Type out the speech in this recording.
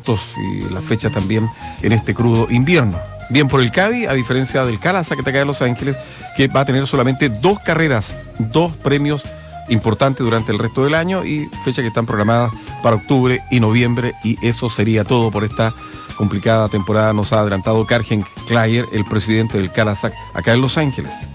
autos y las fechas también en este crudo invierno. Bien por el Cádiz, a diferencia del Calaza que está acá en Los Ángeles, que va a tener solamente 2 carreras, 2 premios importantes durante el resto del año y fechas que están programadas para octubre y noviembre, y eso sería todo por esta complicada temporada. Nos ha adelantado Karl-Heinz Klayer, el presidente del Calaza acá en Los Ángeles.